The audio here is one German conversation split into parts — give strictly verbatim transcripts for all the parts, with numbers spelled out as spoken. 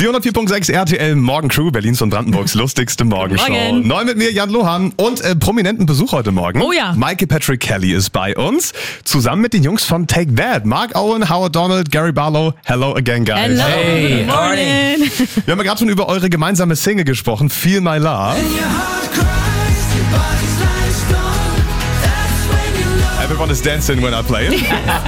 Die hundertvier Komma sechs R T L Morgencrew, Berlins und Brandenburgs lustigste Morgenshow. Morgen. Neu mit mir Jan Lohan und äh, prominenten Besuch heute Morgen. Oh ja. Michael Patrick Kelly ist bei uns, zusammen mit den Jungs von Take That. Mark Owen, Howard Donald, Gary Barlow. Hello again, guys. Hello. Hey, Good morning. Wir haben ja gerade schon über eure gemeinsame Single gesprochen, Feel My Love. Everyone is dancing when I play it.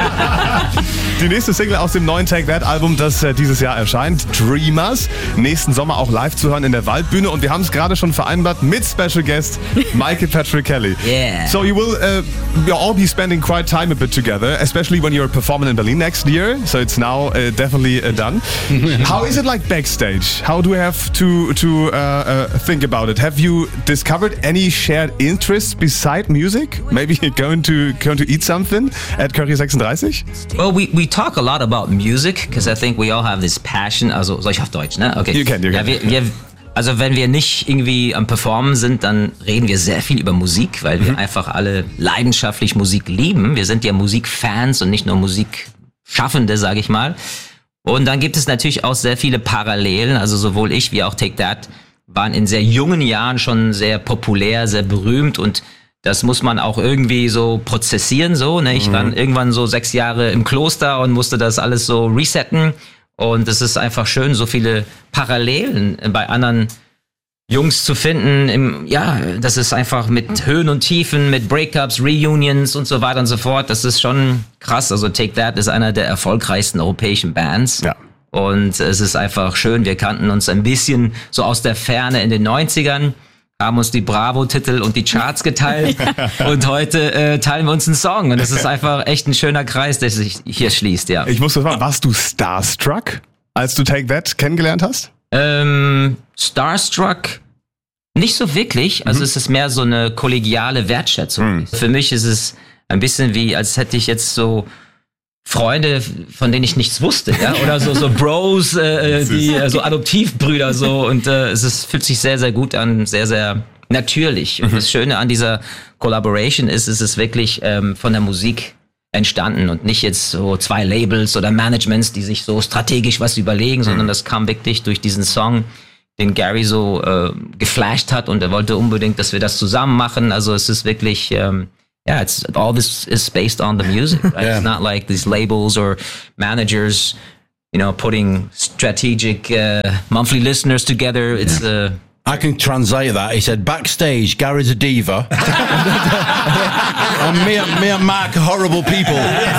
Die nächste Single aus dem neuen Take That Album, das äh, dieses Jahr erscheint, Dreamers. Nächsten Sommer auch live zu hören in der Waldbühne. Und wir haben es gerade schon vereinbart mit Special Guest Michael Patrick Kelly. Yeah. So you will uh, you'll all be spending quite time a bit together, especially when you're performing in Berlin next year. So it's now uh, definitely uh, done. How is it like backstage? How do we have to to uh, uh, think about it? Have you discovered any shared interests beside music? Maybe going to going to eat something at Curry sechsunddreißig? Well, we, we talk a lot about music, because I think we all have this passion. Also, soll ich auf Deutsch, ne? Okay. You can, you can. Ja, wir, wir, also wenn wir nicht irgendwie am Performen sind, dann reden wir sehr viel über Musik, weil wir mhm. einfach alle leidenschaftlich Musik lieben. Wir sind ja Musikfans und nicht nur Musikschaffende, sage ich mal. Und dann gibt es natürlich auch sehr viele Parallelen. Also sowohl ich wie auch Take That waren in sehr jungen Jahren schon sehr populär, sehr berühmt, und das muss man auch irgendwie so prozessieren, so, ne? Ich war irgendwann so sechs Jahre im Kloster und musste das alles so resetten. Und es ist einfach schön, so viele Parallelen bei anderen Jungs zu finden. Im, ja, das ist einfach mit Höhen und Tiefen, mit Breakups, Reunions und so weiter und so fort. Das ist schon krass. Also Take That ist einer der erfolgreichsten europäischen Bands. Ja. Und es ist einfach schön. Wir kannten uns ein bisschen so aus der Ferne in den neunzigern. Haben uns die Bravo-Titel und die Charts geteilt und heute äh, teilen wir uns einen Song, und das ist einfach echt ein schöner Kreis, der sich hier schließt, ja. Ich muss das mal, warst du starstruck, als du Take That kennengelernt hast? Ähm, Starstruck nicht so wirklich, also mhm. es ist mehr so eine kollegiale Wertschätzung. Mhm. Für mich ist es ein bisschen wie, als hätte ich jetzt so Freunde, von denen ich nichts wusste, ja, oder so so Bros, äh, die äh, so Adoptivbrüder so, und äh, es ist, fühlt sich sehr sehr gut an, sehr sehr natürlich. Und mhm. das Schöne an dieser Collaboration ist, es ist wirklich ähm, von der Musik entstanden und nicht jetzt so zwei Labels oder Managements, die sich so strategisch was überlegen, mhm. sondern das kam wirklich durch diesen Song, den Gary so äh, geflasht hat, und er wollte unbedingt, dass wir das zusammen machen. Also es ist wirklich ähm, yeah, it's all this is based on the music. Right? Yeah. It's not like these labels or managers, you know, putting strategic uh, monthly listeners together. It's uh, I can translate that. He said, backstage, Gary's a diva. And me, me and Mark are horrible people.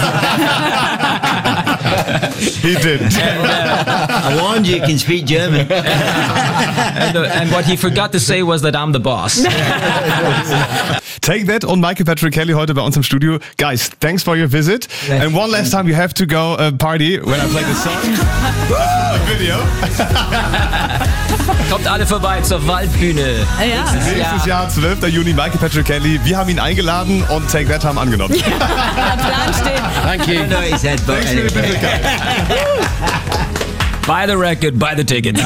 He didn't. And, uh, I warned you, you can speak German. and, uh, and what he forgot to say was that I'm the boss. Take That und Michael Patrick Kelly heute bei uns im Studio. Guys, thanks for your visit. And one last time you have to go uh, party when I play the song. Video. Kommt alle vorbei zur Waldbühne. Ja. Nächstes Jahr, zwölfter Juni, Michael Patrick Kelly. Wir haben ihn eingeladen und Take That haben angenommen. Der Plan steht. Thank you. I know he said, but Thanks for the anyway. visit, guys. Buy the record, buy the tickets.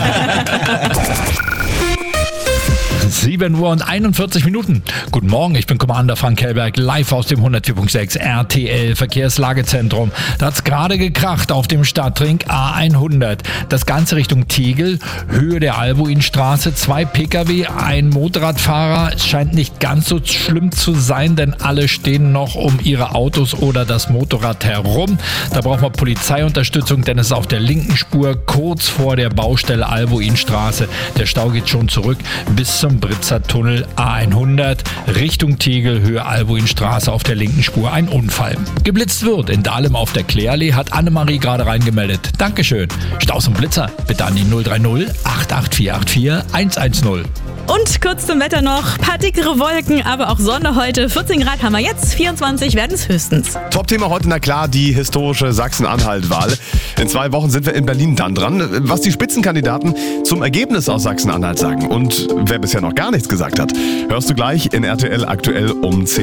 sieben Uhr und einundvierzig Minuten. Guten Morgen, ich bin Commander Frank Kellberg, live aus dem hundertvier Komma sechs R T L Verkehrslagezentrum. Da hat's gerade gekracht auf dem Stadtring A hundert. Das Ganze Richtung Tegel, Höhe der Albuinstraße, zwei Pkw, ein Motorradfahrer. Es scheint nicht ganz so schlimm zu sein, denn alle stehen noch um ihre Autos oder das Motorrad herum. Da braucht man Polizeiunterstützung, denn es ist auf der linken Spur kurz vor der Baustelle Albuinstraße. Der Stau geht schon zurück bis zum Britzer Tunnel A hundert, Richtung Tegel, Höhe Albuinstraße auf der linken Spur ein Unfall. Geblitzt wird in Dahlem auf der Klärallee, hat Annemarie gerade reingemeldet. Dankeschön. Staus und Blitzer bitte an die null drei null acht acht vier acht vier eins eins null. Und kurz zum Wetter noch. Paar dickere Wolken, aber auch Sonne heute. vierzehn Grad haben wir jetzt, vierundzwanzig werden es höchstens. Top-Thema heute, na klar, die historische Sachsen-Anhalt-Wahl. In zwei Wochen sind wir in Berlin dann dran. Was die Spitzenkandidaten zum Ergebnis aus Sachsen-Anhalt sagen und wer bisher noch gar nichts gesagt hat, hörst du gleich in R T L aktuell um zehn.